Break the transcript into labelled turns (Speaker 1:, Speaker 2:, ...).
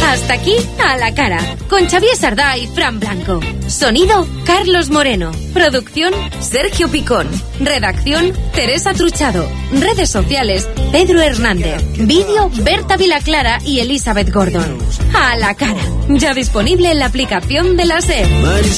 Speaker 1: Hasta aquí, A la Cara, con Xavier Sardá y Fran Blanco. Sonido, Carlos Moreno. Producción, Sergio Picón. Redacción, Teresa Truchado. Redes sociales, Pedro Hernández. Vídeo, Berta Vilaclara y Elizabeth Gordon. A la Cara, ya disponible en la aplicación de la SER.